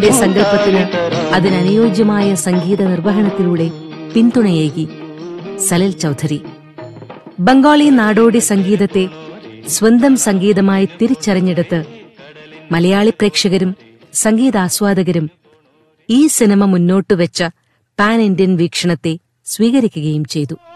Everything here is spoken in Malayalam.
സങ്കല്പത്തിന് അതിനനുയോജ്യമായ സംഗീത നിർവഹണത്തിലൂടെ പിന്തുണയേകി സലിൽ ചൗധരി. ബംഗാളി നാടോടി സംഗീതത്തെ സ്വന്തം സംഗീതമായി തിരിച്ചറിഞ്ഞെടുത്ത് മലയാളി പ്രേക്ഷകരും സംഗീതാസ്വാദകരും ഈ സിനിമ മുന്നോട്ടുവെച്ച പാൻ ഇന്ത്യൻ വീക്ഷണത്തെ സ്വീകരിക്കുകയും ചെയ്തു.